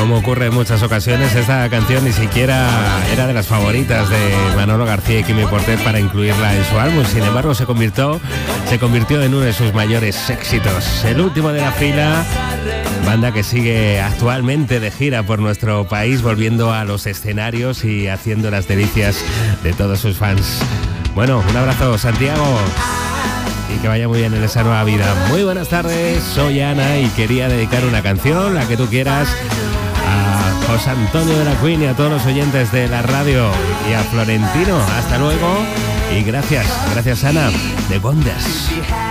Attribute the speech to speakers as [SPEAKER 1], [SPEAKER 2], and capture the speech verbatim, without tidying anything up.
[SPEAKER 1] Como ocurre en muchas ocasiones, esta canción ni siquiera era de las favoritas de Manolo García y Quimi Portet para incluirla en su álbum. Sin embargo, se convirtió, se convirtió en uno de sus mayores éxitos. El último de la fila, banda que sigue actualmente de gira por nuestro país, volviendo a los escenarios y haciendo las delicias de todos sus fans. Bueno, un abrazo, Santiago, y que vaya muy bien en esa nueva vida. Muy buenas tardes, soy Ana y quería dedicar una canción, la que tú quieras, a José Antonio de la Queen y a todos los oyentes de la radio, y a Florentino. Hasta luego y gracias, gracias Ana, de Wonders.